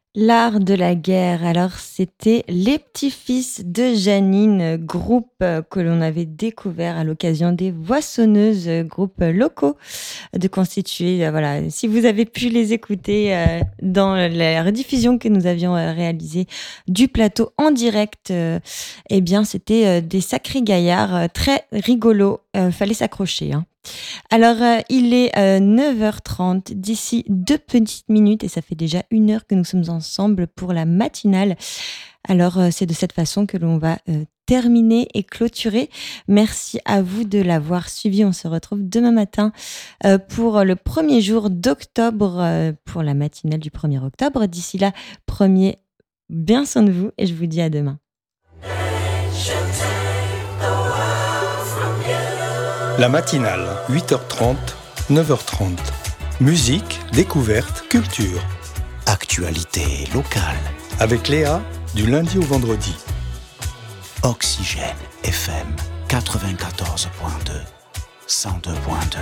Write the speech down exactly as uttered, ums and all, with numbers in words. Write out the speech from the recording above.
L'art de la guerre, alors c'était Les Petits-Fils de Janine, groupe euh, que l'on avait découvert à l'occasion des Voixonneuses, euh, groupes locaux de constituer. euh, Voilà, si vous avez pu les écouter euh, dans la rediffusion que nous avions euh, réalisée du plateau en direct, euh, eh bien c'était euh, des sacrés gaillards, euh, très rigolos. Euh, fallait s'accrocher, hein. Alors, euh, il est euh, neuf heures trente, d'ici deux petites minutes, et ça fait déjà une heure que nous sommes ensemble pour la matinale. Alors, euh, c'est de cette façon que l'on va euh, terminer et clôturer. Merci à vous de l'avoir suivi. On se retrouve demain matin euh, pour le premier jour d'octobre, euh, pour la matinale du premier octobre. D'ici là, prenez bien soin de vous et je vous dis à demain. La matinale, huit heures trente, neuf heures trente. Musique, découverte, culture. Actualité locale. Avec Léa, du lundi au vendredi. Oxygène F M quatre-vingt-quatorze point deux, cent deux point deux.